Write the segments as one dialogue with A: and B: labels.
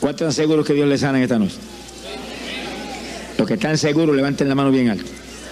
A: ¿Cuántos están seguros que Dios les sana en esta noche? Los que están seguros, levanten la mano bien alta.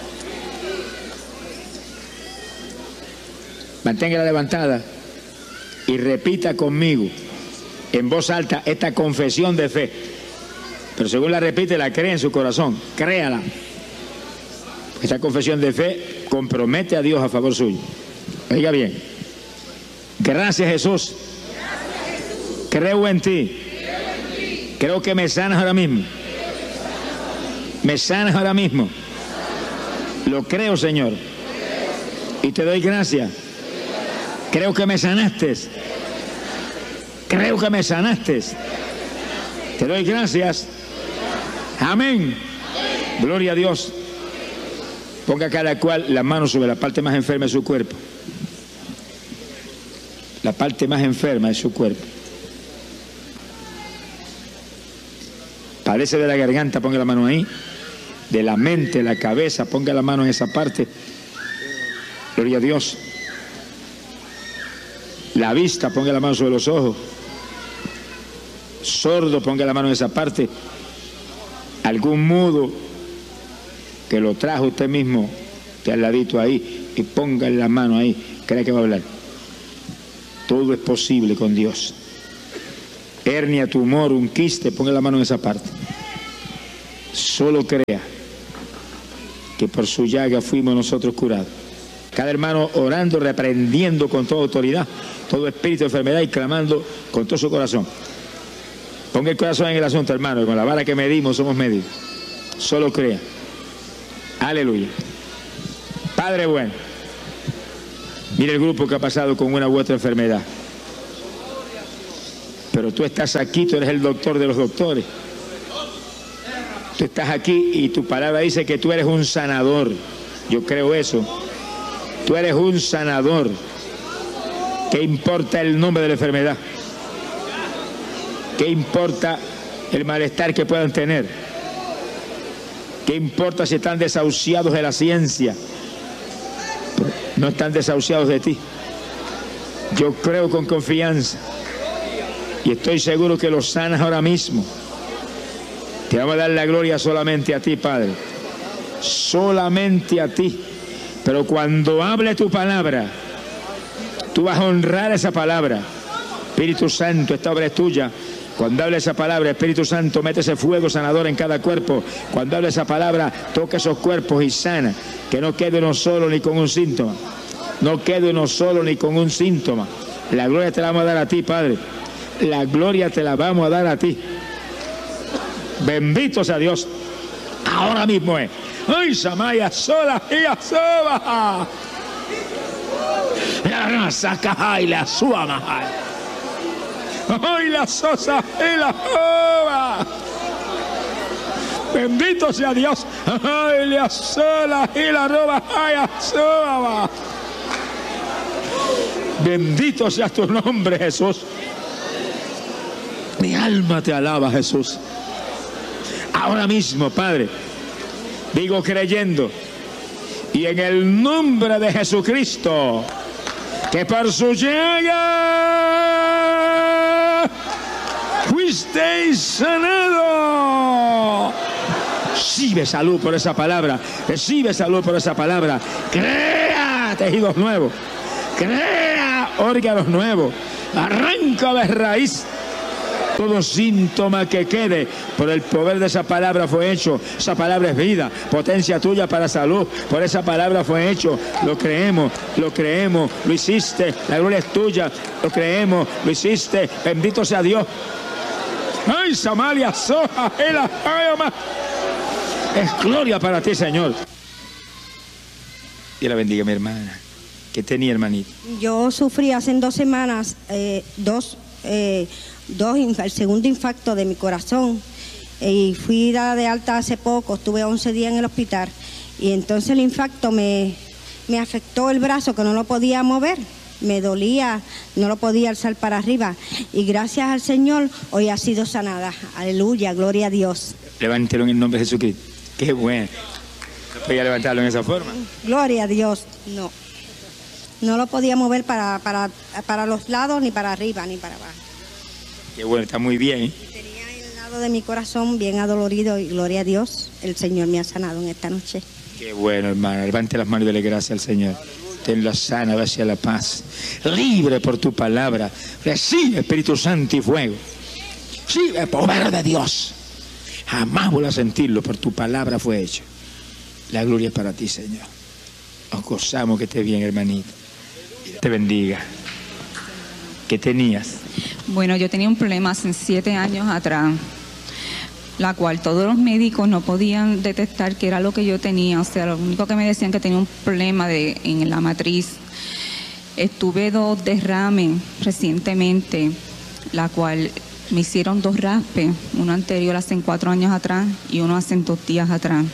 A: Manténgala levantada y repita conmigo en voz alta esta confesión de fe. Pero según la repite, la cree en su corazón. Créala. Esta confesión de fe compromete a Dios a favor suyo. Oiga bien. Gracias, Jesús. Creo en ti. Creo que me sanas ahora mismo. Me sanas ahora mismo. Lo creo, Señor. Y te doy gracias. Creo que me sanaste. Creo que me sanaste. Te doy gracias. Amén. Gloria a Dios. Ponga cada cual la mano sobre la parte más enferma de su cuerpo. La parte más enferma de su cuerpo. Padece de la garganta, ponga la mano ahí. De la mente, la cabeza, ponga la mano en esa parte. Gloria a Dios. La vista, ponga la mano sobre los ojos. Sordo, ponga la mano en esa parte. Algún mudo que lo trajo usted mismo, de al ladito ahí, y ponga la mano ahí. ¿Cree que va a hablar? Todo es posible con Dios. Hernia, tumor, un quiste, ponga la mano en esa parte. Solo crea que por su llaga fuimos nosotros curados. Cada hermano orando, reprendiendo con toda autoridad todo espíritu de enfermedad y clamando con todo su corazón. Ponga el corazón en el asunto, hermano, que con la vara que medimos somos medidos. Solo crea. Aleluya. Padre bueno, mire el grupo que ha pasado con una u otra enfermedad. Pero tú estás aquí, tú eres el doctor de los doctores. Tú estás aquí y tu palabra dice que tú eres un sanador. Yo creo eso. Tú eres un sanador. ¿Qué importa el nombre de la enfermedad? ¿Qué importa el malestar que puedan tener? ¿Qué importa si están desahuciados de la ciencia? No están desahuciados de ti. Yo creo con confianza y estoy seguro que los sanas ahora mismo. Te vamos a dar la gloria solamente a ti, Padre. Solamente a ti. Pero cuando hable tu palabra, tú vas a honrar esa palabra. Espíritu Santo, esta obra es tuya. Cuando hable esa palabra, Espíritu Santo, mete ese fuego sanador en cada cuerpo. Cuando hable esa palabra, toca esos cuerpos y sana. Que no quede uno solo ni con un síntoma. No quede uno solo ni con un síntoma. La gloria te la vamos a dar a ti, Padre. La gloria te la vamos a dar a ti. Bendito sea Dios. Ahora mismo es. ¡Ay, Samaya sola y asoba! La saca y la suama. ¡Ay, la sosa y la ova! Bendito sea Dios. ¡Ay, la sola y la roba! ¡Ay, asoba! Bendito sea tu nombre, Jesús. Mi alma te alaba, Jesús. Ahora mismo, Padre, digo creyendo, y en el nombre de Jesucristo, que por su llaga fuisteis sanado. Recibe salud por esa palabra, recibe salud por esa palabra. Crea tejidos nuevos, crea órganos nuevos, arranca de raíz todo síntoma que quede. Por el poder de esa palabra fue hecho. Esa palabra es vida, potencia tuya para salud. Por esa palabra fue hecho. Lo creemos, lo hiciste. La gloria es tuya, lo creemos, lo hiciste. Bendito sea Dios. Ay, Samalia, soja, ela, ayama. Es gloria para ti, Señor. Dios la bendiga, mi hermana. ¿Qué tenía, hermanita?
B: Yo sufrí hace 2 semanas el segundo infarto de mi corazón, y fui dada de alta hace poco. Estuve 11 días en el hospital, y entonces el infarto me afectó el brazo, que no lo podía mover, me dolía, no lo podía alzar para arriba, y gracias al Señor hoy ha sido sanada. Aleluya, gloria a Dios.
A: Levántelo en el nombre de Jesucristo. Qué bueno. ¿No podía levantarlo en esa forma?
B: Gloria a Dios. No lo podía mover para los lados, ni para arriba, ni para abajo.
A: Qué bueno, está muy bien.
B: Tenía De mi corazón, bien adolorido, y gloria a Dios, el Señor me ha sanado en esta noche.
A: Qué bueno, hermana. Levante las manos y dele gracias al Señor. Tenla sana, hacia la paz. Libre por tu palabra. Recibe Espíritu Santo y fuego. Recibe poder de Dios. Jamás vuelva a sentirlo, por tu palabra fue hecho. La gloria es para ti, Señor. Nos gozamos, que estés bien, hermanita. Te bendiga. ¿Qué tenías?
C: Bueno, yo tenía un problema hace 7 años atrás, la cual todos los médicos no podían detectar qué era lo que yo tenía. O sea, lo único que me decían que tenía un problema en la matriz. Tuve 2 derrames recientemente, la cual me hicieron 2 raspes, uno anterior hace 4 años atrás y uno hace 2 días atrás.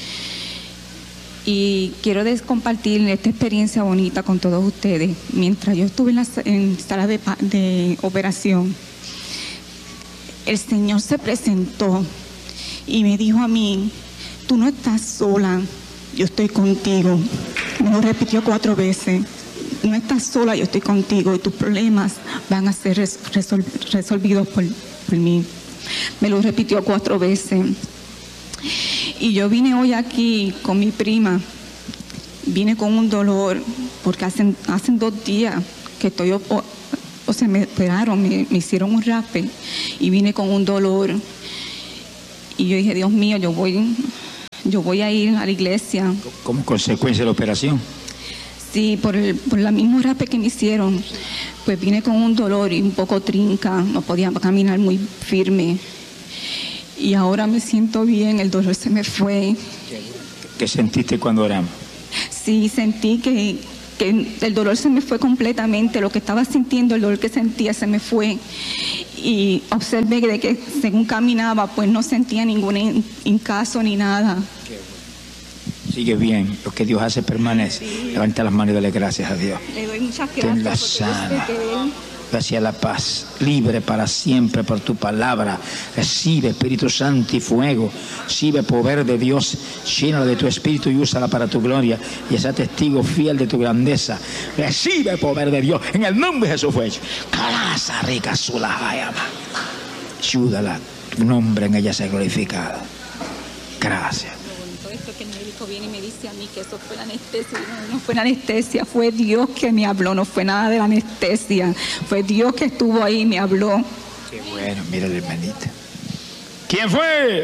C: Y quiero compartir esta experiencia bonita con todos ustedes. Mientras yo estuve en sala de operación, el Señor se presentó y me dijo a mí: tú no estás sola, yo estoy contigo. Me lo repitió 4 veces. No estás sola, yo estoy contigo y tus problemas van a ser resolvidos por mí. Me lo repitió 4 veces. Y yo vine hoy aquí con mi prima. Vine con un dolor porque hacen 2 días que estoy, o sea, me operaron, me hicieron un raspe y vine con un dolor. Y yo dije: Dios mío, yo voy a ir a la iglesia.
A: ¿Como consecuencia de la operación?
C: Sí, por la misma raspe que me hicieron. Pues vine con un dolor y un poco trinca, no podía caminar muy firme. Y ahora me siento bien, el dolor se me fue.
A: ¿Qué sentiste cuando oramos?
C: Sí, sentí que el dolor se me fue completamente. Lo que estaba sintiendo, el dolor que sentía se me fue. Y observé de que según caminaba, pues no sentía ningún hincazo ni nada.
A: Sigue bien, lo que Dios hace permanece. Sí. Levanta las manos y dale gracias a Dios.
C: Le doy muchas gracias.
A: Tenla sana. Hacia la paz, libre para siempre por tu palabra. Recibe Espíritu Santo y fuego. Recibe poder de Dios. Llénala de tu Espíritu y úsala para tu gloria. Y sea testigo fiel de tu grandeza. Recibe poder de Dios. En el nombre de Jesús fue hecho. Calaza rica sulajayama. Ayúdala. Tu nombre en ella sea glorificado. Gracias.
C: Que el médico viene y me dice a mí que eso fue la anestesia. No fue la anestesia, fue Dios que me habló, no fue nada de la anestesia, fue Dios que estuvo ahí y me habló.
A: Qué bueno, mira la hermanita. ¿Quién fue?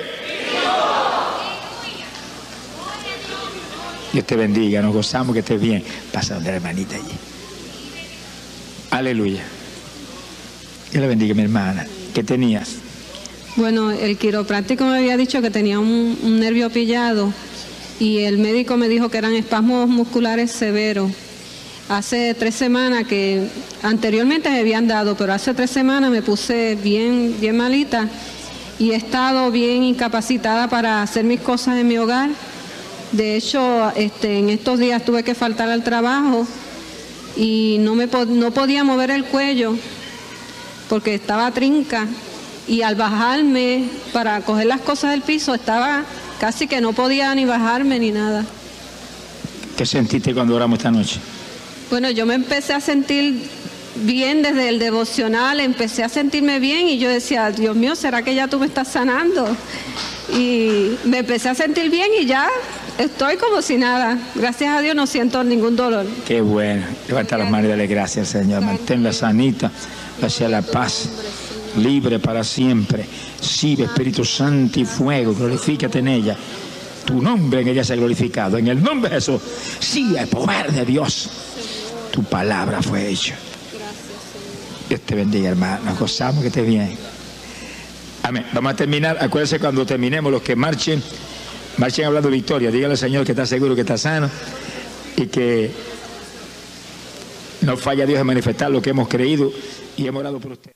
A: Dios te bendiga, nos gozamos, que estés bien. Pasa donde la hermanita allí. Aleluya. Dios le bendiga, mi hermana. ¿Qué tenías?
D: Bueno, el quiropráctico me había dicho que tenía un nervio pillado y el médico me dijo que eran espasmos musculares severos. Hace 3 semanas que anteriormente me habían dado, pero hace 3 semanas me puse bien malita y he estado bien incapacitada para hacer mis cosas en mi hogar. De hecho, en estos días tuve que faltar al trabajo y no podía mover el cuello porque estaba trinca. Y al bajarme para coger las cosas del piso, estaba casi que no podía ni bajarme ni nada.
A: ¿Qué sentiste cuando oramos esta noche?
D: Bueno, yo me empecé a sentir bien desde el devocional, empecé a sentirme bien y yo decía: Dios mío, ¿será que ya tú me estás sanando? Y me empecé a sentir bien y ya estoy como si nada. Gracias a Dios no siento ningún dolor.
A: Qué bueno. Levanta las manos y dale gracias al Señor. Manténla sanita hacia la paz. Libre para siempre. Recibe Espíritu Santo y fuego, glorifícate en ella. Tu nombre en ella sea glorificado. En el nombre de Jesús, sí, el poder de Dios. Tu palabra fue hecha. Dios te bendiga, hermano. Nos gozamos, que estés bien. Amén. Vamos a terminar. Acuérdense, cuando terminemos, los que marchen hablando de victoria. Dígale al Señor que está seguro, que está sano y que no falla Dios en manifestar lo que hemos creído y hemos orado por usted.